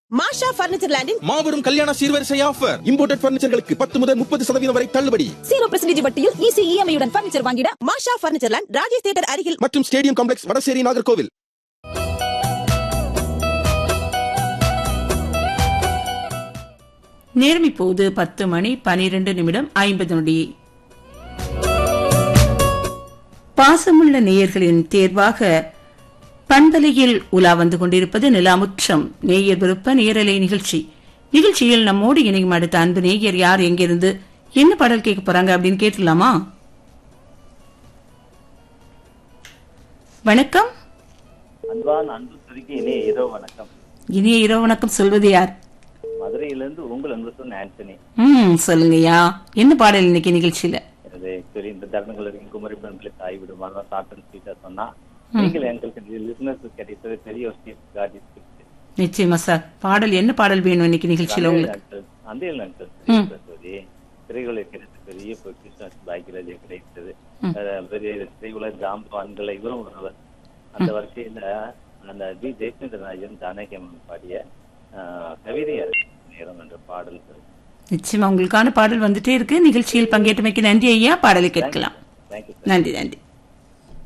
மாஷா furniture லேண்டின் மாபெரும் கல்யாண சீர்வரிசை offer. Imported பர்னிச்சர்களுக்கு 10 முதல் 30% வரை தள்ளுபடி. 0% வட்டியில் ஈஸி இஎம்ஐ உடன் பர்னிச்சர் வாங்கிட மாஷா பர்னிச்சர் லேண்ட், ராஜேஷ் தியேட்டர் அருகில் மற்றும் ஸ்டேடியம் காம்ப்ளெக்ஸ், வடசேரி, நாகர்கோவில். நேரம் இப்போது 10:12:50. பாசமுள்ள நேயர்களின் தேர்வாக பண்பலையில் உலா வந்து கொண்டிருப்பது நிலாமுற்றம் நேயர் விருப்ப நேரலை நிகழ்ச்சி. நிகழ்ச்சியில் நம்மோடு இணையும் அடுத்த அன்பு நேயர் யார், எங்கிருந்து என்ன பாடல் கேட்க போறாங்க அப்படின்னு கேட்டுலாமா? வணக்கம். இனிய இரவு வணக்கம். சொல்வது யார்? மதுரையிலிருந்து உங்கள் அன்பு சொன்ன ஆண்டனி. சொல்லுங்கய்யா, என்ன பாடல் இன்னைக்கு நிகழ்ச்சியில? இந்த தருணங்களுக்கு குமரி பண்புகளுக்கு ஆய்விடுவாங்க சாப்பிட்டு ஸ்வீட்டா சொன்னா நீங்கள் எங்களுக்கு கிடைத்தது பெரிய ஒரு நிச்சயமா சார். பாடல் என்ன பாடல் வேணும் இன்னைக்கு நிகழ்ச்சியில உங்களுக்கு? அந்த திரைகளை கிடைத்த பெரிய கிருஷ்ணாஸ் பாக்கியராஜா கிடைத்தது பெரிய திரையுலக ஜாம்பவான்களை இவரும் ஒருவர். அந்த வரிசையில அந்த பி ஜெயச்சந்திரன் ஜானகியம்மன் பாடிய கவிதை நேரம் என்ற பாடல். நிச்சயமா உங்களுக்கான பாடல் வந்துட்டே இருக்கு. நிகழ்ச்சியில் பங்கேற்றமைக்கு நன்றி ஐயா. பாடலை கேட்கலாம். தேங்க்யூ. நன்றி.